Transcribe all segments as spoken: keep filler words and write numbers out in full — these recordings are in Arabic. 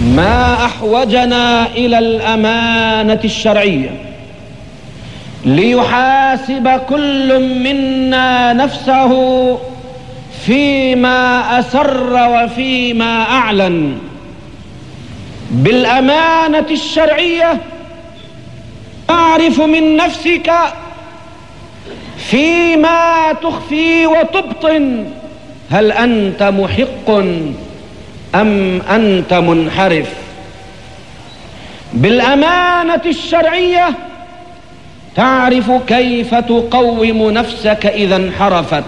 ما أحوجنا إلى الأمانة الشرعية ليحاسب كل منا نفسه فيما أسر وفيما أعلن. بالأمانة الشرعية تعرف من نفسك فيما تخفي وتبطن هل أنت محق أم أنت منحرف. بالأمانة الشرعية تعرف كيف تقوم نفسك إذا انحرفت.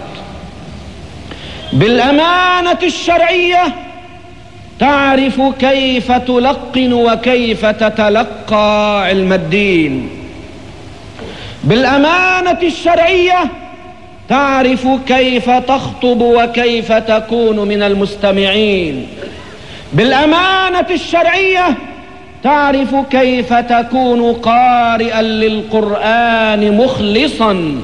بالأمانة الشرعية تعرف كيف تلقن وكيف تتلقى علم الدين. بالأمانة الشرعية تعرف كيف تخطب وكيف تكون من المستمعين. بالأمانة الشرعية تعرف كيف تكون قارئا للقرآن مخلصا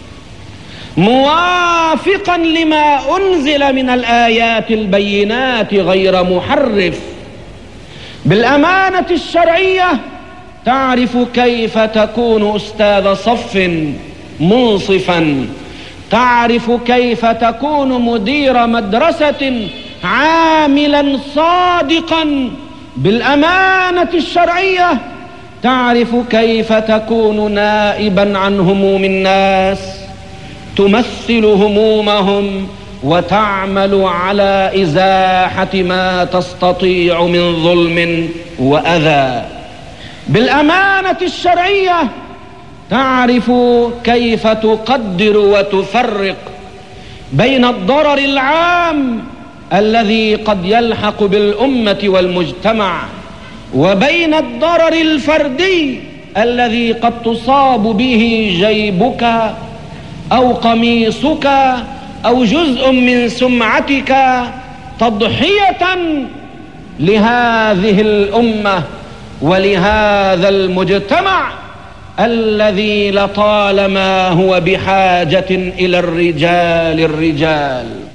موافقا لما أنزل من الآيات البينات غير محرف. بالأمانة الشرعية تعرف كيف تكون أستاذ صف منصفا. تعرف كيف تكون مدير مدرسة عاملا صادقا. بالأمانة الشرعية تعرف كيف تكون نائبا عن هموم الناس، تمثل همومهم وتعمل على إزاحة ما تستطيع من ظلم وأذى. بالأمانة الشرعية تعرف كيف تقدر وتفرق بين الضرر العام الذي قد يلحق بالأمة والمجتمع وبين الضرر الفردي الذي قد تصاب به جيبك أو قميصك أو جزء من سمعتك تضحية لهذه الأمة ولهذا المجتمع الذي لطالما هو بحاجة إلى الرجال الرجال